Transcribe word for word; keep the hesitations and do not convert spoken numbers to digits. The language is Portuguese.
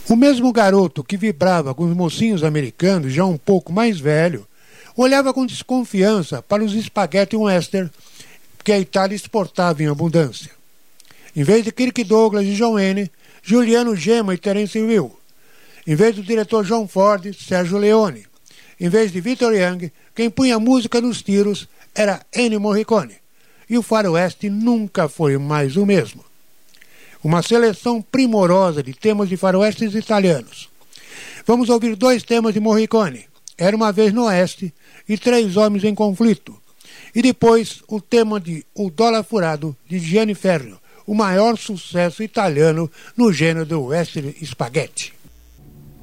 O mesmo garoto que vibrava com os mocinhos americanos, já um pouco mais velho, olhava com desconfiança para os espaguete western que a Itália exportava em abundância. Em vez de Kirk Douglas e John Wayne, Juliano Gemma e Terence Hill. Em vez do diretor John Ford, Sérgio Leone. Em vez de Victor Young, quem punha música nos tiros era Ennio Morricone. E o faroeste nunca foi mais o mesmo. Uma seleção primorosa de temas de faroestes italianos. Vamos ouvir dois temas de Morricone. Era uma vez no Oeste e Três Homens em Conflito. E depois o tema de O Dólar Furado, de Gianni Ferro, o maior sucesso italiano no gênero do western spaghetti.